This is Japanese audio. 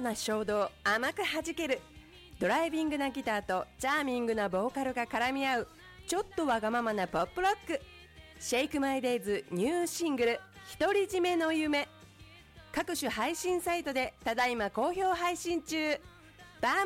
な衝動甘く弾ける、ドライビングなギターとチャーミングなボーカルが絡み合うちょっとわがままなポップロック、シェイクマイデイズニューシングル独り占めの夢、各種配信サイトでただいま好評配信中。